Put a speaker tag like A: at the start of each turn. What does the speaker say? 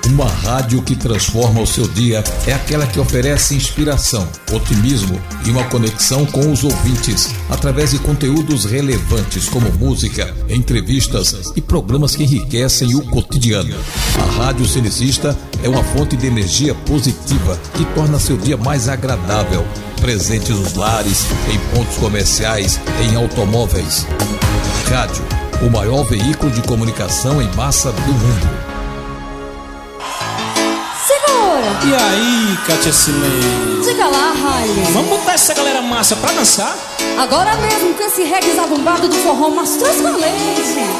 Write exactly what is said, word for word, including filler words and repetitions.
A: Uma rádio que transforma o seu dia é aquela que oferece inspiração, otimismo e uma conexão com os ouvintes através de conteúdos relevantes como música, entrevistas e programas que enriquecem o cotidiano. A Rádio Cenecista é uma fonte de energia positiva que torna seu dia mais agradável, presente nos lares, em pontos comerciais, em automóveis. Rádio, o maior veículo de comunicação em massa do mundo.
B: Segura!
C: E aí, Kátia Silene?
B: Diga lá, Riley.
C: Vamos botar essa galera massa pra dançar?
B: Agora mesmo com esse reggae zabumbado do forró, mas transvalente.